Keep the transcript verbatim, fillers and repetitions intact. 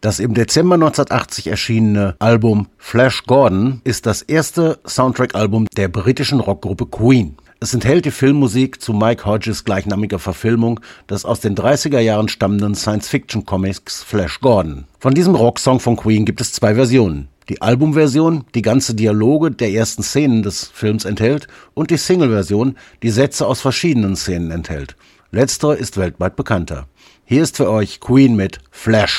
Das im Dezember neunzehnhundertachtzig erschienene Album Flash Gordon ist das erste Soundtrack-Album der britischen Rockgruppe Queen. Es enthält die Filmmusik zu Mike Hodges gleichnamiger Verfilmung des aus den dreißiger Jahren stammenden Science-Fiction-Comics Flash Gordon. Von diesem Rocksong von Queen gibt es zwei Versionen. Die Albumversion, die ganze Dialoge der ersten Szenen des Films enthält, und die Single-Version, die Sätze aus verschiedenen Szenen enthält. Letztere ist weltweit bekannter. Hier ist für euch Queen mit Flash.